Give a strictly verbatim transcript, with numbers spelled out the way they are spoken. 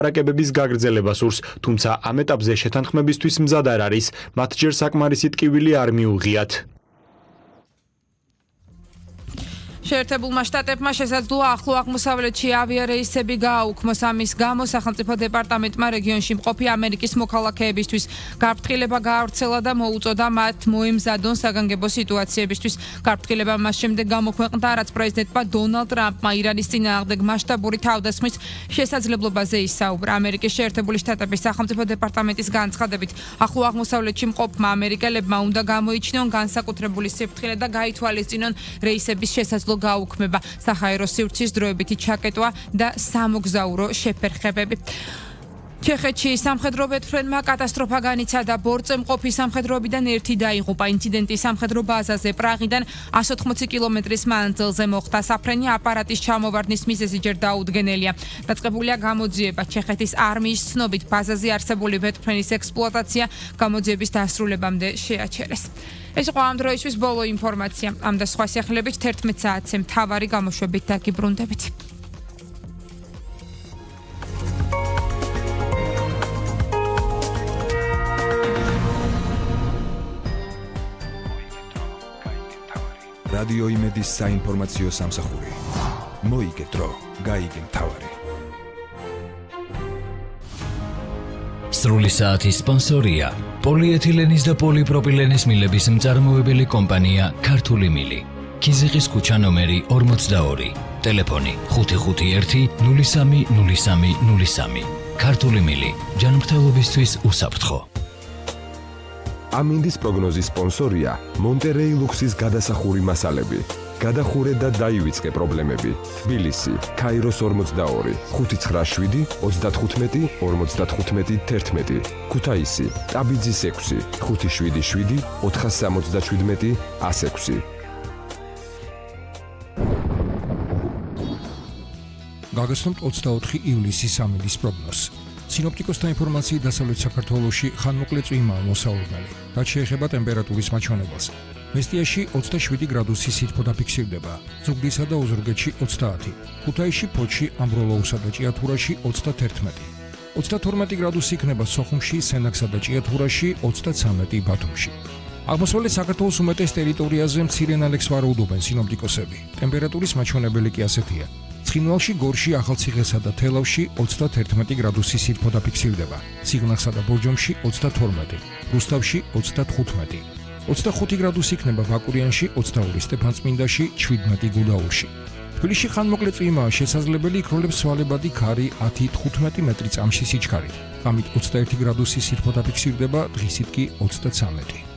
ლაპარაკებების გაგრძელება სურს, თუმცა ამ ეტაპზე შეთანხმებისთვის მზად არ არის, მათ ჯერ საკმარისი ტკივილი არ მიუღიათ. შეერთებულმა შტატებმა შესაძლოა ახლო აღმოსავლეთში ავიარეისები გააუქმოს. ამის გამო სახელმწიფო დეპარტამენტმა რეგიონში მყოფი ამერიკის მოქალაქეებისთვის გაფრთხილება გაავრცელა და მოუწოდა მათ მოემზადონ საგანგებო სიტუაციებისთვის. გაფრთხილება მას შემდეგ გამოქვეყნდა, რაც პრეზიდენტმა დონალდ ტრამპმა ირანის წინააღმდეგ მასშტაბური თავდასხმის შესაძლებლობაზე ისაუბრა. ამერიკის შეერთებული შტატების სახელმწიფო დეპარტამენტის განცხადებით, ახლო აღმოსავლეთში მყოფმა ამერიკელებმა უნდა გამოიჩინონ განსაკუთრებული სიფრთხილე და გაითვალისწინონ რეისების შესაძლებლობა გაუქმება, საჰაერო სივრცის დროებითი ჩაკეტვა და სამოგზაურო შეფერხებები. ჩეხეთში სამხედრო ვეთფრენმა კატასტროფა განიცადა. ბორტზე-მყოფი სამხედროებიდან ერთი დაიღუპა. ინციდენტი სამხედრო ბაზაზე პრაღიდან εκατს ოთხმოცი კილომეტრის მანძილზე მოხდა. საფრენი აპარატის ჩამოვარდნის მიზეზი ჯერ დაუდგენელია. დაწყებულია გამოძიება. ჩეხეთის არმიის ცნობით ბაზაზე არსებული ვეთფრენის ექსპლუატაცია გამოძიების დასრულებამდე შეაჩერეს. ეს იყო ამ დროისთვის ბოლო ინფორმაცია. ამ და სხვა სიახლეებით თერთმეტ საათზე მთავარი გამოშვებით დაგიბრუნდებით. რადიო იმედის საინფორმაციო სამსახური. მოიგე დრო, გაიგე მთავარი. სრული საათის სპონსორია პოლიეთილენის და პოლიპროპილენის მილების მწარმოებელი კომპანია ქართული მილი. ქიზიყის ქუჩა ნომერი ორმოცდაორი. ტელეფონი ხუთი ხუთი ერთი ნული სამი ნული სამი ნული სამი. ქართული მილი. ჯანმრთელობისთვის უსაფრთხო. ამინდის პროგნოზის სპონსორია მონტერეი ლუქსის გადასახური მასალები. გადახურე და დაივიწყე პრობლემები. თბილისი, ქაიროს ორმოცდაორი, ხუთი ცხრა შვიდი ოცდათხუთმეტი ორმოცდათხუთმეტი თერთმეტი. ქუთაისი, ტაბიძის ექვსი, ხუთი შვიდი შვიდი ოთხას სამოცდაშვიდმეტი ას ექვსი. გაგაცნობთ ოცდაოთხი ივლისის ამინდის პროგნოზს. სინოპტიკოსთა ინფორმაციით დასავლეთ საქართველოში ხანმოკლე წვიმაა მოსალოდნელი. რაც შეეხება ტემპერატურის მაჩვენებელს. მესტიაში ოცდაშვიდი გრადუსი სითბო დაფიქსირდება, ზუგდისა და ოზურგეთში ოცდაათი, ქუთაისში, ფოთში, ამბროლოუსა და ჭიათურაში ოცდათერთმეტი, ოცდათორმეტი გრადუსი იქნება სოხუმში, სენაკსა და ჭიათურაში, ოცდაცამეტი ბათუმში. აღმოსავლეთ საქართველოს უმეტეს ტერიტორიაზე მცირე ნალექს ვარაუდობენ სინოპტიკოსები. ტემპერატურის მაჩვენებელი კი ასეთია. ცხინვალში, გორში, ახალციხესა და თელავში ოცდათერთმეტი გრადუსი სითბო დაფიქსირდება, სიღნაღსა და ბორჯომში ოცდათორმეტი, რუსთავში ოცდათხუთმეტი. ოცდახუთი გრადუსი იქნება ვაკურიანში, ოცდაორი სტეფანწმინდაში, შვიდმეტი გუდაურში. თბილისში ხანმოკლე წვიმაა, შესაძლებელი იქროლებს სვალებადი ქარი ათი თხუთმეტი მეტრი წამში სიჩქარით. ღამით ოცდაერთი გრადუსი სითბო დაფიქსირდება, დღისით კი ოცდაცამეტი.